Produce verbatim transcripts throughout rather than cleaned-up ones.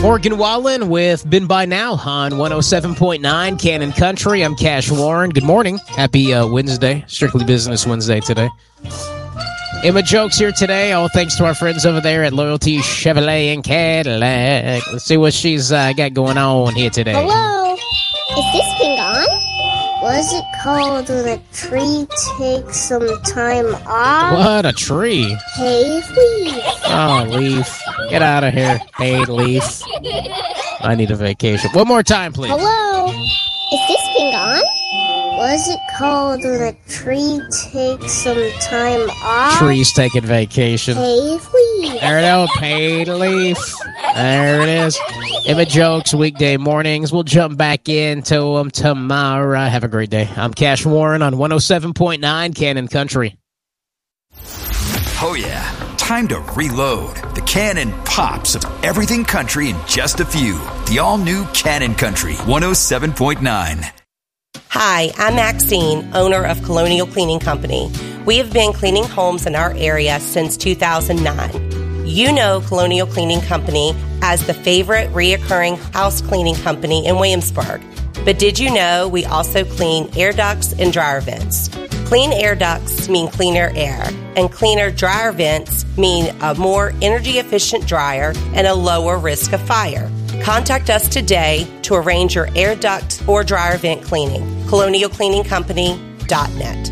Morgan Wallen with Been By Now on one oh seven point nine Cannon Country. I'm Cash Warren. Good morning. Happy uh, Wednesday. Strictly Business Wednesday today. Emma Jokes here today. All thanks to our friends over there at Loyalty Chevrolet and Cadillac. Let's see what she's uh, got going on here today. Hello. Is this thing on? What is it called when a tree takes some time off? What, a tree? Hey, leaf. Oh, leaf. Get out of here. Hey, leaf. I need a vacation. One more time, please. Hello. Is this thing on? What is it called when a tree takes some time off? Trees taking vacation. Hey, leaf. There it is. Paid leaf. There it is. Emma Jokes, weekday mornings. We'll jump back into them tomorrow. Have a great day. I'm Cash Warren on one oh seven point nine Cannon Country. Oh, yeah. Time to reload. The Cannon pops of everything country in just a few. The all-new Cannon Country one oh seven point nine. Hi, I'm Maxine, owner of Colonial Cleaning Company. We have been cleaning homes in our area since two thousand nine. You know Colonial Cleaning Company as the favorite reoccurring house cleaning company in Williamsburg. But did you know we also clean air ducts and dryer vents? Clean air ducts mean cleaner air, and cleaner dryer vents mean a more energy-efficient dryer and a lower risk of fire. Contact us today to arrange your air duct or dryer vent cleaning. colonial cleaning company dot net.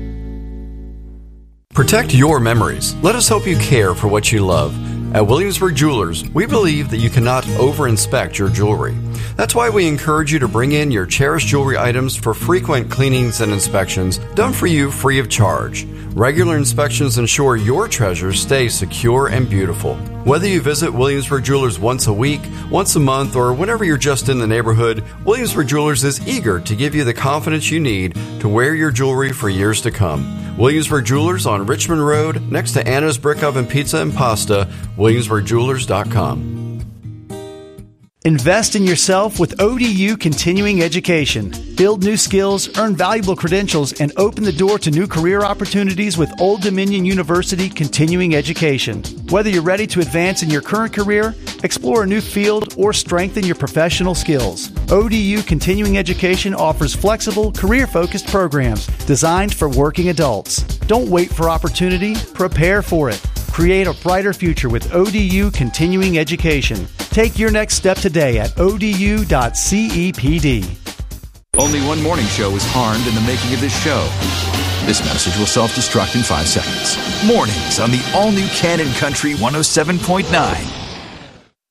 Protect your memories. Let us help you care for what you love. At Williamsburg Jewelers, we believe that you cannot over-inspect your jewelry. That's why we encourage you to bring in your cherished jewelry items for frequent cleanings and inspections done for you free of charge. Regular inspections ensure your treasures stay secure and beautiful. Whether you visit Williamsburg Jewelers once a week, once a month, or whenever you're just in the neighborhood, Williamsburg Jewelers is eager to give you the confidence you need to wear your jewelry for years to come. Williamsburg Jewelers on Richmond Road, next to Anna's Brick Oven Pizza and Pasta, williamsburg jewelers dot com. Invest in yourself with O D U Continuing Education. Build new skills, earn valuable credentials, and open the door to new career opportunities with Old Dominion University Continuing Education. Whether you're ready to advance in your current career, explore a new field, or strengthen your professional skills, O D U Continuing Education offers flexible, career-focused programs designed for working adults. Don't wait for opportunity, prepare for it. Create a brighter future with O D U Continuing Education. Take your next step today at O D U dot C E P D. Only one morning show was harmed in the making of this show. This message will self-destruct in five seconds. Mornings on the all-new Cannon Country one oh seven point nine.